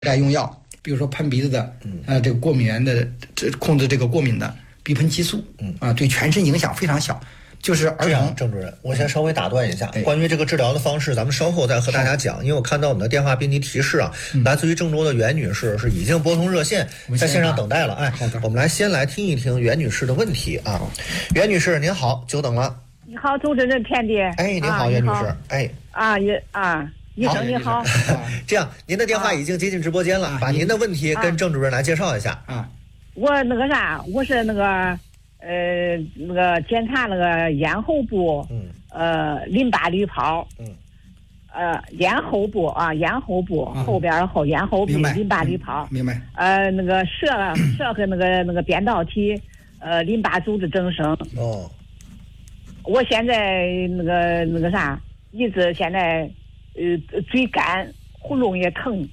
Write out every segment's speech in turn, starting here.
该用药，比如说喷鼻子的，这个过敏源的，控制这个过敏的鼻喷激素，对全身影响非常小。就是儿童。 郑主任，我先稍微打断一下，关于这个治疗的方式，咱们稍后再和大家讲。因为我看到我们的电话编辑提示啊，来自于郑州的袁女士是已经拨通热线，在线上等待了。 好的， 我们先来听一听袁女士的问题啊。袁女士您好，久等了。 你好，主持人天地。 哎，您好，袁女士。哎。 医生你好。 这样，您的电话已经接进直播间了，把您的问题跟郑主任来介绍一下啊。 我是那个检查那个咽喉部，淋巴滤泡，咽喉部后边后咽喉部淋巴滤泡， 明白。 那个舌和那个扁桃体，淋巴组织增生。 哦。 我现在一直现在嘴干，喉咙也疼。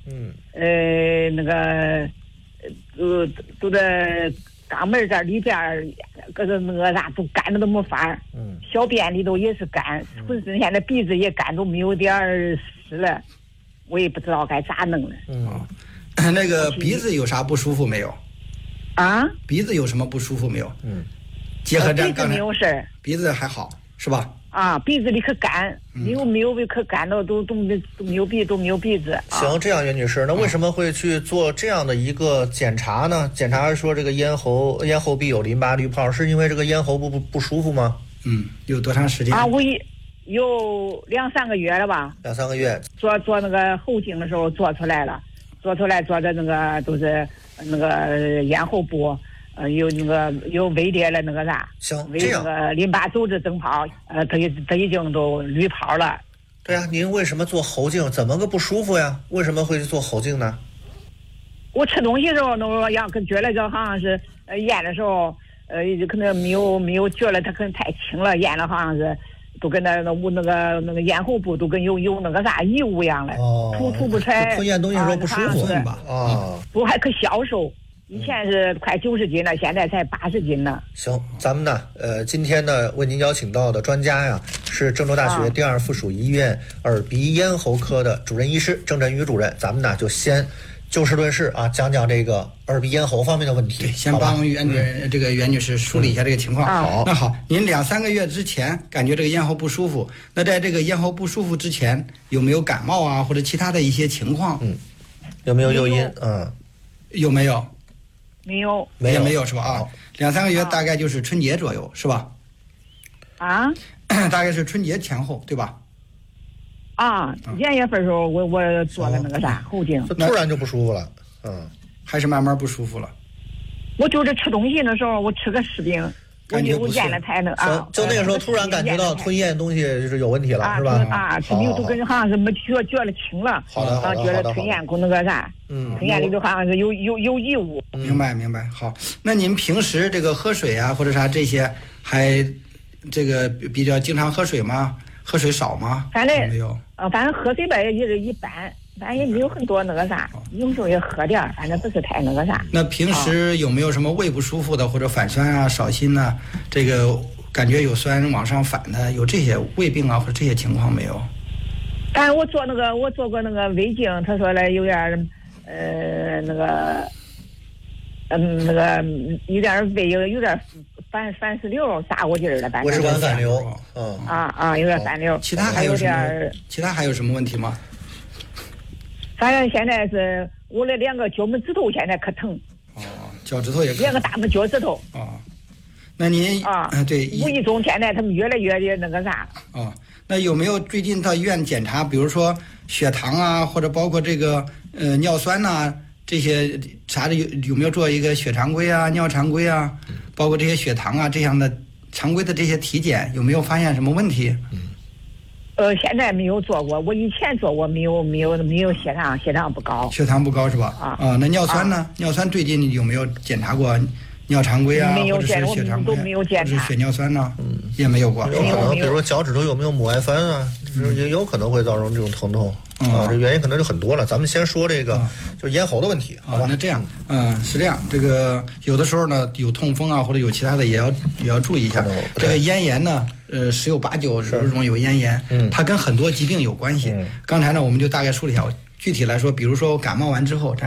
都在肛门这里边都干的都没法。小便里头也是干，浑身现在鼻子也干，都没有点湿了，我也不知道该咋弄了。 那个鼻子有啥不舒服没有？ 啊？ 鼻子有什么不舒服没有？结合这鼻子没有事儿， 鼻子还好是吧？ 鼻子里可干，没有可干的都没有鼻子。 行，这样袁女士，那为什么会去做这样的一个检查呢？检查说这个咽喉壁有淋巴滤泡，是因为这个咽喉部不舒服吗？ 有多长时间？ 我有2-3个月了吧。 2-3个月。 做那个喉镜的时候做出来了，做的那个都是那个咽喉部。有微裂了行，这样那个淋巴组织增泡，它已经都滤泡了。 对呀，您为什么做喉镜？怎么个不舒服呀？为什么会去做喉镜呢？ 我吃东西的时候，觉得就好像是咽的时候，可能没有觉得它可能太轻了，咽了好像是都跟那个咽喉部都跟有异物一样的，吐不出来。 吞咽东西的时候不舒服吧？ 不还可消瘦。以前是快90斤了，现在才80斤了。 行，咱们呢，今天呢为您邀请到的专家呀，是郑州大学第2附属医院耳鼻咽喉科的主任医师郑振宇主任。咱们呢就先就事论事啊，讲讲这个耳鼻咽喉方面的问题。 对，先帮袁女士梳理一下这个情况。 好， 那好，您2-3个月之前感觉这个咽喉不舒服，那在这个咽喉不舒服之前，有没有感冒啊或者其他的一些情况？ 有没有诱因？ 有没有？ 没有， 也没有是吧？2-3个月大概就是春节左右是吧？大概是春节前后对吧？ 1月份的时候我做了喉镜， 突然就不舒服了。 还是慢慢不舒服了？我就是吃东西的时候，我吃个柿饼，我咽了才能就那个时候突然感觉到吞咽东西就是有问题了，是吧？ 吃饼都跟好像是没觉得轻了。 好的， 觉得吞咽吞咽里头好像是有异物。 明白。好，那您平时这个喝水啊或者啥这些，还这个比较经常喝水吗？喝水少吗？ 反正没有。 反正喝水吧也是一般，反正也没有很多有时候也喝点，反正不是太那平时有没有什么胃不舒服的或者反酸啊、少心呐，这个感觉有酸往上反的，有这些胃病啊或者这些情况没有？ 我做过胃镜，他说了有点有点胃有点反式瘤撒过劲儿了， 胃食管反流。 有点反流。 其他还有什么问题吗？ 反正现在是我的2个脚拇指头现在可疼。 脚趾头也可疼。2 个大拇脚趾头。 那您对无意中现在他们越来越那有没有最近到医院检查，比如说血糖啊，或者包括这个尿酸呐，这些啥的有没有做一个血常规啊、尿常规啊，包括这些血糖啊这样的常规的这些体检，有没有发现什么问题？ 现在没有做过，我以前做过，没有血糖不高。 血糖不高是吧？那尿酸呢？尿酸最近有没有检查过？尿常规啊，或者是血常规， 没有检查， 或者是血尿酸呢，也没有过。 有可能，比如说脚趾头有没有母爱酚啊，也有可能会造成这种疼痛。这原因可能就很多了。咱们先说这个，就是咽喉的问题，好吧？ 那这样，是这样。这个有的时候呢，有痛风啊，或者有其他的，也要注意一下。这个咽炎呢，十有八九容易有咽炎，它跟很多疾病有关系。刚才呢，我们就大概梳理一下。 具体来说，比如说我感冒完之后，